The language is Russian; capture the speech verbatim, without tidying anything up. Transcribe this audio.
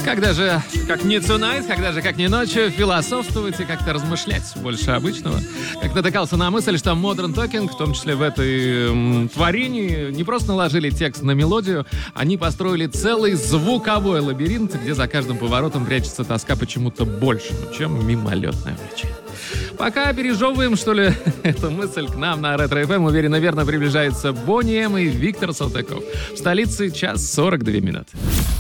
Когда же, как не tonight, когда же, как не ночью, философствовать и как-то размышлять больше обычного. Как натыкался на мысль, что Modern Talking, в том числе в этой м, творении, не просто наложили текст на мелодию, они построили целый звуковой лабиринт, где за каждым поворотом прячется тоска почему-то большему, чем мимолетное влечение. Пока пережевываем, что ли, эту мысль, к нам на Ретро эф эм уверенно верно приближается Бонни Эм и Виктор Салтыков. В столице час сорок две минуты.